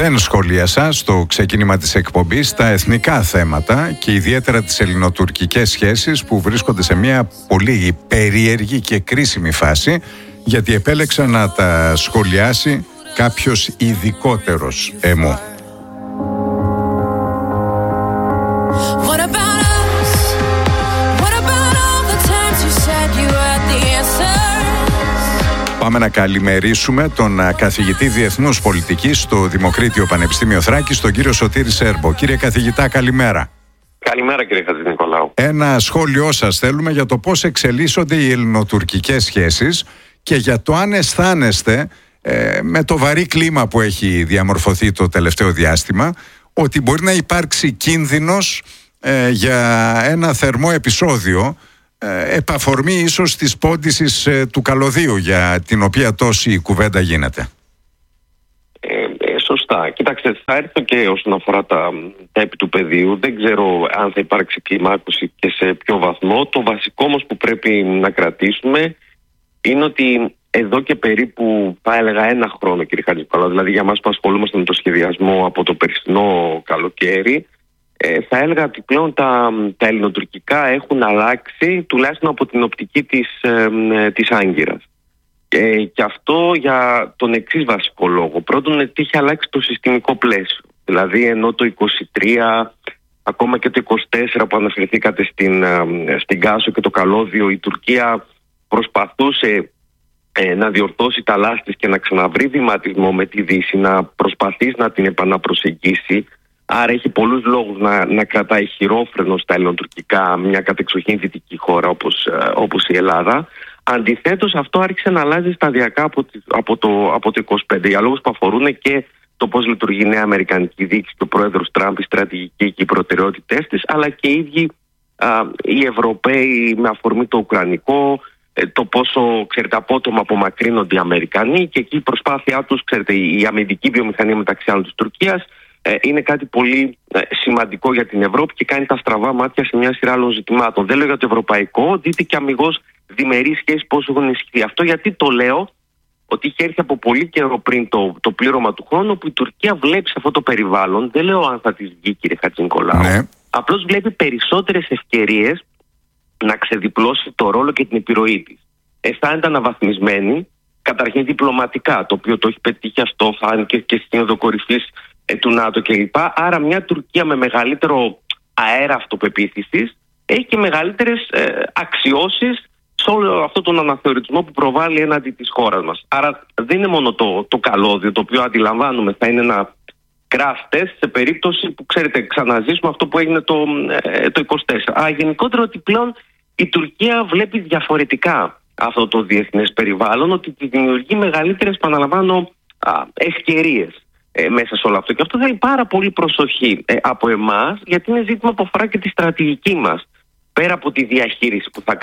Δεν σχολίασα στο ξεκίνημα της εκπομπής τα εθνικά θέματα και ιδιαίτερα τις ελληνοτουρκικές σχέσεις που βρίσκονται σε μια πολύ περίεργη και κρίσιμη φάση, γιατί επέλεξα να τα σχολιάσει κάποιος ειδικότερος εμού. Πάμε να καλημερίσουμε τον καθηγητή Διεθνούς Πολιτικής στο Δημοκρίτιο Πανεπιστήμιο Θράκης, τον κύριο Σωτήρη Σέρμπο. Κύριε καθηγητά, καλημέρα. Καλημέρα κύριε Χατζηνικολάου. Ένα σχόλιο σας θέλουμε για το πώς εξελίσσονται οι ελληνοτουρκικές σχέσεις και για το αν αισθάνεστε με το βαρύ κλίμα που έχει διαμορφωθεί το τελευταίο διάστημα ότι μπορεί να υπάρξει κίνδυνος για ένα θερμό επεισόδιο επαφορμή ίσως της πόντισης του καλωδίου για την οποία τόση κουβέντα γίνεται. Σωστά. Κοιτάξτε, θα έρθω και όσον αφορά τα επί του πεδίου. Δεν ξέρω αν θα υπάρξει κλιμάκωση και σε ποιο βαθμό. Το βασικό όμως που πρέπει να κρατήσουμε είναι ότι εδώ και περίπου, θα έλεγα, ένα χρόνο, κύριε Χατζηνικολάου, δηλαδή για μας που ασχολούμαστε με το σχεδιασμό από το περσινό καλοκαίρι, θα έλεγα ότι πλέον τα ελληνοτουρκικά έχουν αλλάξει, τουλάχιστον από την οπτική της Άγκυρας. Και αυτό για τον εξής βασικό λόγο. Πρώτον, ότι έχει αλλάξει το συστημικό πλαίσιο. Δηλαδή, ενώ το 23, ακόμα και το 24 που αναφερθήκατε στην Κάσο και το καλώδιο, η Τουρκία προσπαθούσε να διορθώσει τα λάθη και να ξαναβρει βηματισμό με τη Δύση, να προσπαθήσει να την επαναπροσεγγίσει. Άρα έχει πολλούς λόγους να κρατάει χειρόφρενο στα ελληνοτουρκικά μια κατεξοχήν δυτική χώρα όπως η Ελλάδα. Αντιθέτως, αυτό άρχισε να αλλάζει σταδιακά από το 25 για λόγους που αφορούν και το πώς λειτουργεί η νέα αμερικανική δίκηση και ο πρόεδρος Τραμπ, η στρατηγική και οι προτεραιότητές της, αλλά και οι ίδιοι οι Ευρωπαίοι με αφορμή το Ουκρανικό, το πόσο, ξέρετε, απότομα απομακρύνονται οι Αμερικανοί και εκεί η προσπάθειά τους, ξέρετε, η αμυντική βιομηχανία μεταξύ άλλων της Τουρκίας είναι κάτι πολύ σημαντικό για την Ευρώπη και κάνει τα στραβά μάτια σε μια σειρά άλλων ζητημάτων. Δεν λέω για το ευρωπαϊκό, δείτε και αμιγώς διμερείς σχέσεις πόσο έχουν ενισχυθεί. Αυτό γιατί το λέω, ότι είχε έρθει από πολύ καιρό πριν το πλήρωμα του χρόνου, που η Τουρκία βλέπει σε αυτό το περιβάλλον, δεν λέω αν θα της βγει, κύριε Χατζηνικολάου, απλώς βλέπει περισσότερες ευκαιρίες να ξεδιπλώσει το ρόλο και την επιρροή της. Αισθάνεται αναβαθμισμένη, καταρχήν διπλωματικά, το οποίο το έχει πετύχει αυτό, φάνηκε και στη Σύνοδο Κορυφής του ΝΑΤΟ κλπ. Άρα μια Τουρκία με μεγαλύτερο αέρα αυτοπεποίθησης έχει και μεγαλύτερες αξιώσεις σε όλο αυτόν τον αναθεωρητισμό που προβάλλει έναντι της χώρας μας. Άρα δεν είναι μόνο το καλώδιο, το οποίο αντιλαμβάνουμε θα είναι ένα crash test σε περίπτωση που, ξέρετε, ξαναζήσουμε αυτό που έγινε το 24. Αλλά γενικότερα ότι πλέον η Τουρκία βλέπει διαφορετικά αυτό το διεθνές περιβάλλον, ότι τη δημιουργεί μεγαλύτερες, επαναλαμβάνω, ευκαιρίες μέσα σε όλο αυτό. Και αυτό θέλει πάρα πολύ προσοχή από εμάς, γιατί είναι ζήτημα που αφορά και τη στρατηγική μας. Πέρα από τη διαχείριση που θα